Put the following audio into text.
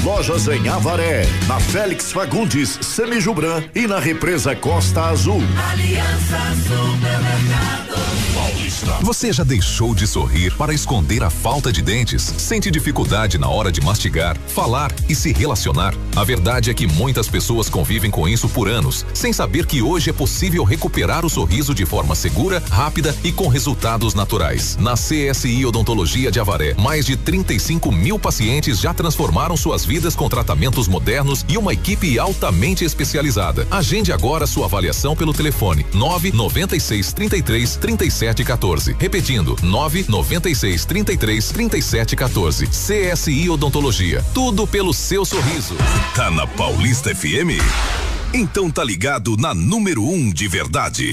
lojas em Avaré, na Félix Fagundes, Semijubran e na Represa Costa Azul. Aliança Supermercados Paulista. Você já deixou de sorrir para esconder a falta de dentes? Sente dificuldade na hora de mastigar, falar e se relacionar? A verdade é que muitas pessoas convivem com isso por anos, sem saber que hoje é possível recuperar o sorriso de forma segura, rápida e com resultados naturais. Na CSI Odontologia de Avaré, mais de 35 mil pacientes já transformaram suas vidas com tratamentos modernos e uma equipe altamente especializada. Agende agora sua avaliação pelo telefone 996 33 37 14. Repetindo, 996 33 37 14. CSI Odontologia. Tudo pelo seu sorriso. Tá na Paulista FM? Então tá ligado na número 1 de verdade.